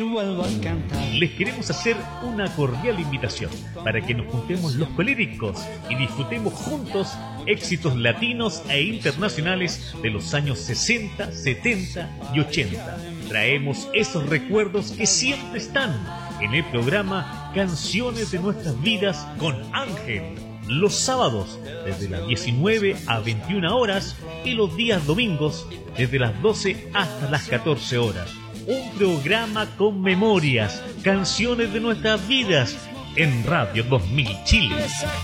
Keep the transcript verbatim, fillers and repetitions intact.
Les queremos hacer una cordial invitación para que nos juntemos los coléricos y disfrutemos juntos éxitos latinos e internacionales de los años sesenta, setenta y ochenta. Traemos esos recuerdos que siempre están en el programa Canciones de Nuestras Vidas con Ángel, los sábados desde las diecinueve a veintiuna horas y los días domingos desde las doce hasta las catorce horas. Un programa con memorias, canciones de nuestras vidas en Radio dos mil Chile.